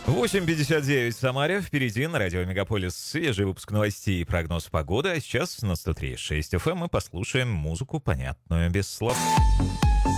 8:59 в Самаре. Впереди на радио Мегаполис свежий выпуск новостей и прогноз погоды. А сейчас на 103.6 FM мы послушаем музыку, понятную без слов.